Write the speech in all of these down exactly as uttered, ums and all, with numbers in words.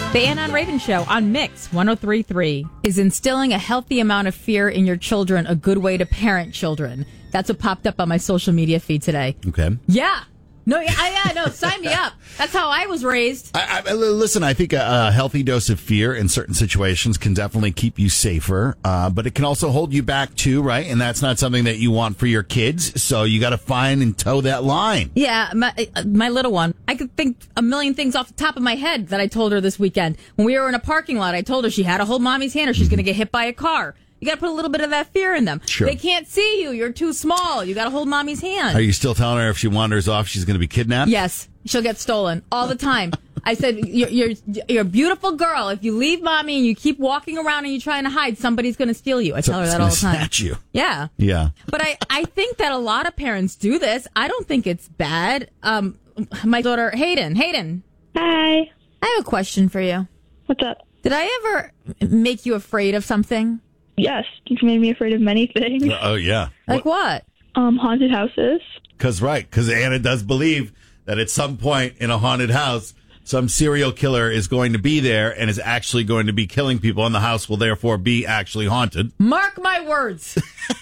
The Ann on Raven Show on Mix one oh three point three. Is instilling a healthy amount of fear in your children a good way to parent children? That's what popped up on my social media feed today. Okay. Yeah. No, yeah, yeah, no, sign me up. That's how I was raised. I, I, listen, I think a, a healthy dose of fear in certain situations can definitely keep you safer, uh, but it can also hold you back too, right? And that's not something that you want for your kids, so you got to find and toe that line. Yeah, my, my little one, I could think a million things off the top of my head that I told her this weekend. When we were in a parking lot, I told her she had to hold mommy's hand or she's mm-hmm. going to get hit by a car. You got to put a little bit of that fear in them. Sure. They can't see you. You're too small. You got to hold mommy's hand. Are you still telling her if she wanders off, she's going to be kidnapped? Yes. She'll get stolen all the time. I said, you're, you're, you're a beautiful girl. If you leave mommy and you keep walking around and you're trying to hide, somebody's going to steal you. I tell her that all the time. Snatch you. Yeah. Yeah. But I, I think that a lot of parents do this. I don't think it's bad. Um, my daughter, Hayden. Hayden. Hi. I have a question for you. What's up? Did I ever make you afraid of something? Yes, you've made me afraid of many things. Oh, yeah. Like what? Um, haunted houses. Because, right, because Anna does believe that at some point in a haunted house, some serial killer is going to be there and is actually going to be killing people, and the house will therefore be actually haunted. Mark my words.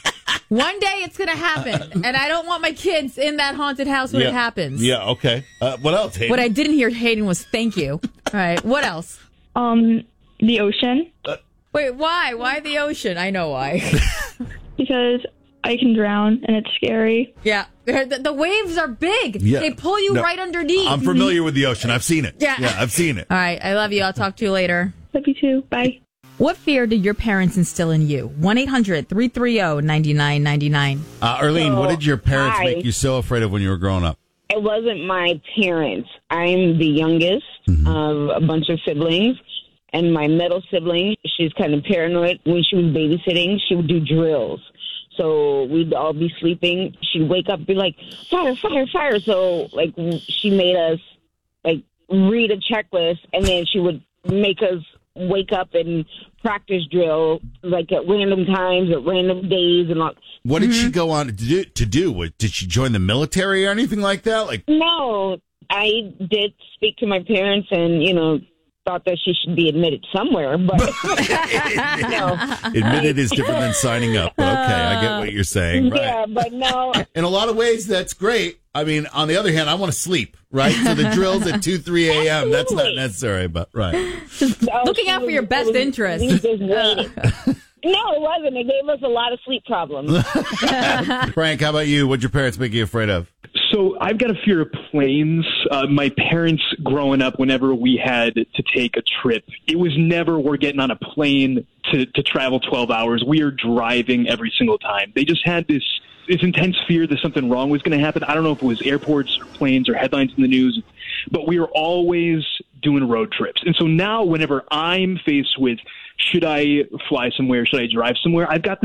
One day it's going to happen, and I don't want my kids in that haunted house when yeah. it happens. Yeah, okay. Uh, what else, Hayden? What I didn't hear, Hayden, was thank you. All right, what else? Um, the ocean. Uh, Wait, why? Why the ocean? I know why. Because I can drown, and it's scary. Yeah. The, the waves are big. Yeah. They pull you no, right underneath. I'm familiar with the ocean. I've seen it. Yeah. Yeah, I've seen it. All right. I love you. I'll talk to you later. Love you too. Bye. What fear did your parents instill in you? one eight hundred three three zero nine nine nine nine. Uh, Arlene, So, what did your parents hi. make you so afraid of when you were growing up? It wasn't my parents. I'm the youngest Mm-hmm. of a bunch of siblings. And my middle sibling, she's kind of paranoid. When she was babysitting, she would do drills. So we'd all be sleeping. She'd wake up and be like, fire, fire, fire. So, like, she made us, like, read a checklist, and then she would make us wake up and practice drill, like, at random times, at random days. And all. What did she go on to do? To do? What, did she join the military or anything like that? Like, No, I did speak to my parents and, you know, thought that she should be admitted somewhere, but no. Admitted is different than signing up. But okay, I get what you're saying. Right. Yeah, but no. In a lot of ways, that's great. I mean, on the other hand, I want to sleep, right? So the drills at two, three a.m., that's not necessary, but right. No, Looking she out for was- your best was- interest. we just waited. No, it wasn't. It gave us a lot of sleep problems. Frank, how about you? What'd your parents make you afraid of? So I've got a fear of planes. Uh, my parents growing up, whenever we had to take a trip, it was never we're getting on a plane to, to travel twelve hours. We are driving every single time. They just had this this intense fear that something wrong was going to happen. I don't know if it was airports or planes or headlines in the news, but we are always doing road trips. And so now whenever I'm faced with, should I fly somewhere, should I drive somewhere, I've got